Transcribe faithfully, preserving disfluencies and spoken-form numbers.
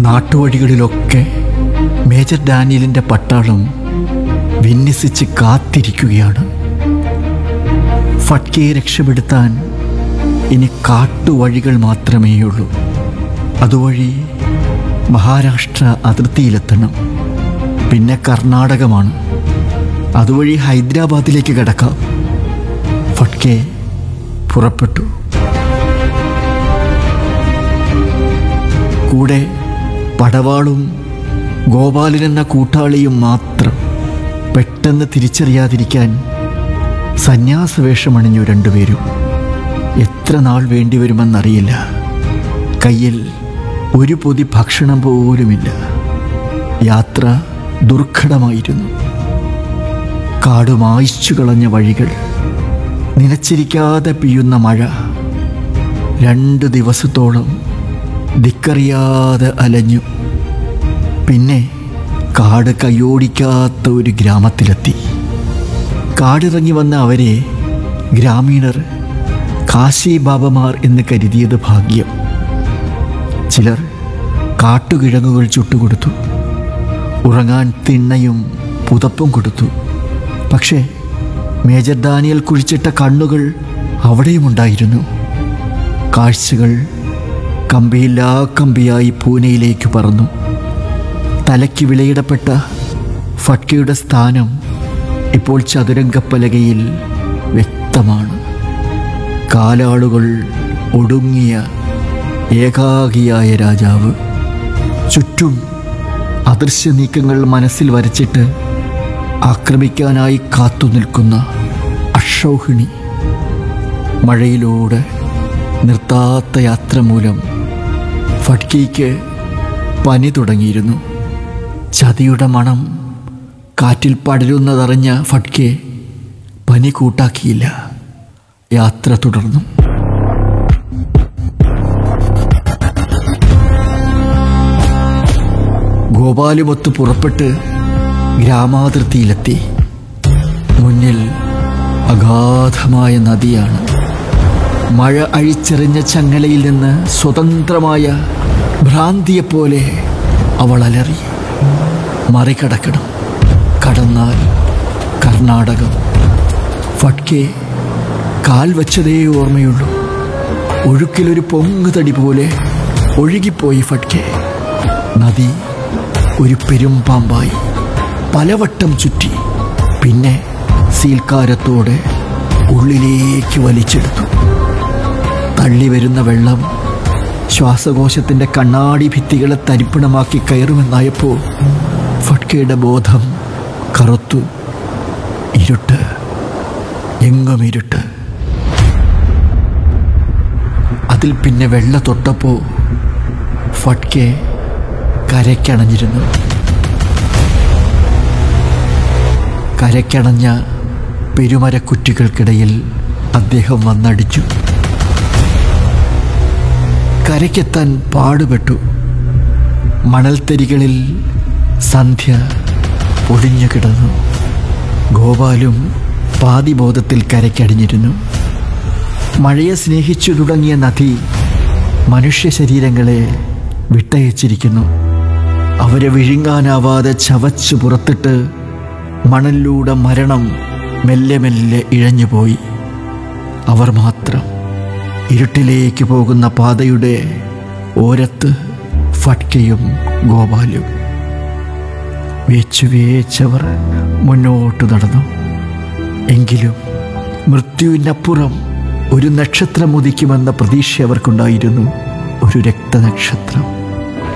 നാട്ടുവഴികളിലൊക്കെ major ഡാനിയലിൻ്റെ പട്ടാളം വിന്യസിച്ച് കാത്തിരിക്കുകയാണ്. ഫട്കയെ രക്ഷപ്പെടുത്താൻ ഇനി കാട്ടുവഴികൾ മാത്രമേയുള്ളൂ. അതുവഴി മഹാരാഷ്ട്ര അതിർത്തിയിലെത്തണം. പിന്നെ കർണാടകമാണ്. അതുവഴി ഹൈദരാബാദിലേക്ക് കടക്കാം. ഫട്കെ പുറപ്പെട്ടു. കൂടെ പടവാളും ഗോപാലൻ എന്ന കൂട്ടാളിയും മാത്രം. പെട്ടെന്ന് തിരിച്ചറിയാതിരിക്കാൻ സന്യാസവേഷമണിഞ്ഞു രണ്ടുപേരും. എത്ര നാൾ വേണ്ടിവരുമെന്നറിയില്ല. കയ്യിൽ ഒരു പൊതി ഭക്ഷണം പോലുമില്ല. യാത്ര ദുർഘടമായിരുന്നു. കാട് മായ്ച്ചു കളഞ്ഞ വഴികൾ, നിലച്ചിരിക്കാതെ പെയ്യുന്ന മഴ. രണ്ട് ദിവസത്തോളം ദിക്കറിയാതെ അലഞ്ഞു. പിന്നെ കാട് കയ്യോടിക്കാത്ത ഒരു ഗ്രാമത്തിലെത്തി. കാടിറങ്ങി വന്ന അവരെ ഗ്രാമീണർ കാശി ബാബമാർ എന്ന് കരുതിയത് ഭാഗ്യം. ചിലർ കാട്ടുകിഴങ്ങുകൾ ചുട്ടുകൊടുത്തു. ഉറങ്ങാൻ തിണ്ണയും പുതപ്പും കൊടുത്തു. പക്ഷേ മേജർ ഡാനിയൽ കുഴിച്ചിട്ട കണ്ണുകൾ അവിടെയുമുണ്ടായിരുന്നു. കാഴ്ചകൾ കമ്പിയില്ലാ കമ്പിയായി പൂനെയിലേക്ക് പറന്നു. തലയ്ക്ക് വിലയിടപ്പെട്ട ഫട്കയുടെ സ്ഥാനം ഇപ്പോൾ ചതുരംഗപ്പലകയിൽ വ്യക്തമാണ്. കാലാളുകൾ ഒടുങ്ങിയ ഏകാകിയായ രാജാവ്. ചുറ്റും അദൃശ്യ നീക്കങ്ങൾ മനസ്സിൽ വരച്ചിട്ട് ആക്രമിക്കാനായി കാത്തുനിൽക്കുന്ന അക്ഷൗഹിണി. മഴയിലൂടെ നിർത്താത്ത യാത്ര മൂലം ഫട്കയ്ക്ക് പനി തുടങ്ങിയിരുന്നു. ചതിയുടെ മണം കാറ്റിൽ പടരുന്നതറിഞ്ഞ ഫട്കെ പനി കൂട്ടാക്കിയില്ല. യാത്ര തുടർന്നു. ഗോപാലുമൊത്ത് പുറപ്പെട്ട് ഗ്രാമാതിർത്തിയിലെത്തി. മുന്നിൽ അഗാധമായ നദിയാണ്. മഴ അഴിച്ചെറിഞ്ഞ ചങ്ങലയിൽ നിന്ന് സ്വതന്ത്രമായ ഭ്രാന്തിയെപ്പോലെ അവൾ അലറി. മറികടക്കണം. കടന്നാൽ കർണാടകം. ഫട്കെ കാൽ വച്ചതേ ഓർമ്മയുള്ളൂ. ഒഴുക്കിലൊരു പൊങ്ങുതടി പോലെ ഒഴുകിപ്പോയി ഫട്കെ. നദി ഒരു പെരുമ്പാമ്പായി പലവട്ടം ചുറ്റി. പിന്നെ സീൽക്കാരത്തോടെ ഉള്ളിലേക്ക് വലിച്ചെടുത്തു. തള്ളിവരുന്ന വെള്ളം ശ്വാസകോശത്തിൻ്റെ കണ്ണാടി ഭിത്തികളെ തരിപ്പണമാക്കി കയറുമെന്നായപ്പോൾ ഫട്കയുടെ ബോധം കറുത്തു. ഇരുട്ട്, എങ്ങും ഇരുട്ട്. അതിൽ പിന്നെ വെള്ള തൊട്ടപ്പോൾ ഫട്കെ കരയ്ക്കണഞ്ഞിരുന്നു. കരയ്ക്കണഞ്ഞ പെരുമരക്കുറ്റികൾക്കിടയിൽ അദ്ദേഹം വന്നടിച്ചു. കരയ്ക്കെത്താൻ പാടുപെട്ടു. മണൽത്തരികളിൽ സന്ധ്യ ഒളിഞ്ഞു കിടന്നു. ഗോപാലും പാതിബോധത്തിൽ കരയ്ക്കടിഞ്ഞിരുന്നു. മഴയെ സ്നേഹിച്ചു തുടങ്ങിയ നദി മനുഷ്യ ശരീരങ്ങളെ വിട്ടയച്ചിരിക്കുന്നു. അവരെ വിഴുങ്ങാനാവാതെ ചവച്ചു പുറത്തിട്ട് മണലിലൂടെ മരണം മെല്ലെ മെല്ലെ ഇഴഞ്ഞുപോയി. അവർ മാത്രം. ഇരുട്ടിലേക്ക് പോകുന്ന പാതയുടെ ഓരത്ത് ഫട്കയും ഗോപാലും. വേച്ചു വേച്ചവർ മുന്നോട്ട് നടന്നു. എങ്കിലും മൃത്യുവിനപ്പുറം ഒരു നക്ഷത്രം ഉദിക്കുമെന്ന പ്രതീക്ഷ അവർക്കുണ്ടായിരുന്നു. ഒരു രക്തനക്ഷത്രം.